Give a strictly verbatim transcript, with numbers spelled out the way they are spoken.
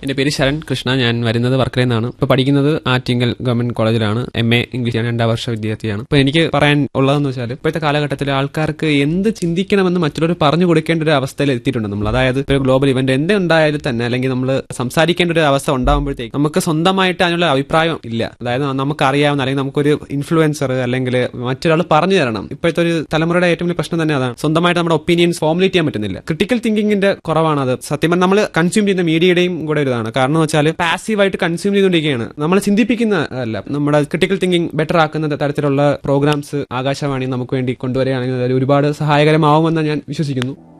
എന്റെ പേര് ശരൺ കൃഷ്ണ. ഞാൻ വരുന്നത് വർക്കലയിൽ നിന്നാണ്. ഇപ്പൊ പഠിക്കുന്നത് ആറ്റിങ്ങൽ ഗവൺമെന്റ് കോളേജിലാണ്. എം എ ഇംഗ്ലീഷ് രണ്ടാം വർഷ വിദ്യാർത്ഥിയാണ്. ഇപ്പൊ എനിക്ക് പറയാൻ ഉള്ളതെന്ന് വെച്ചാൽ ഇപ്പോഴത്തെ കാലഘട്ടത്തിൽ ആൾക്കാർക്ക് എന്ത് ചിന്തിക്കണമെന്ന് മറ്റുള്ളവർ പറഞ്ഞു കൊടുക്കേണ്ട ഒരു അവസ്ഥയിൽ എത്തിയിട്ടുണ്ട് നമ്മൾ. അതായത് ഒരു ഗ്ലോബൽ ഇവന്റ് എന്തുണ്ടായാലും തന്നെ അല്ലെങ്കിൽ നമ്മൾ സംസാരിക്കേണ്ട ഒരു അവസ്ഥ ഉണ്ടാകുമ്പോഴത്തേക്ക് നമുക്ക് സ്വന്തമായിട്ട് അതിനുള്ള അഭിപ്രായം ഇല്ല. അതായത് നമുക്ക് അറിയാവുന്ന അല്ലെങ്കിൽ നമുക്കൊരു ഇൻഫ്ലുവൻസർ അല്ലെങ്കിൽ മറ്റൊരാൾ പറഞ്ഞു തരണം. ഇപ്പോഴത്തെ ഒരു തലമുറയുടെ ഏറ്റവും വലിയ പ്രശ്നം തന്നെ അതാണ്. സ്വന്തമായിട്ട് നമ്മുടെ ഒപ്പീനിയൻസ് ഫോമുലേറ്റ് ചെയ്യാൻ പറ്റുന്നില്ല. ക്രിട്ടിക്കൽ തിങ്കിങ്ങിന്റെ കുറവാണ് അത്. സത്യം പറഞ്ഞാൽ നമ്മൾ കൺസ്യൂം ചെയ്യുന്ന മീഡിയയുടെയും കൂടെ ഇതാണ്. കാരണം എന്ന് വെച്ചാൽ പാസീവായിട്ട് കൺസ്യൂം ചെയ്തുകൊണ്ടിരിക്കുകയാണ്. നമ്മൾ ചിന്തിപ്പിക്കുന്ന അല്ല. നമ്മുടെ ക്രിട്ടിക്കൽ തിങ്കിങ് ബെറ്റർ ആക്കുന്ന തരത്തിലുള്ള പ്രോഗ്രാംസ് ആകാശവാണി നമുക്ക് വേണ്ടി കൊണ്ടുവരികയാണെങ്കിൽ ഒരുപാട് സഹായകരമാവുമെന്ന് ഞാൻ വിശ്വസിക്കുന്നു.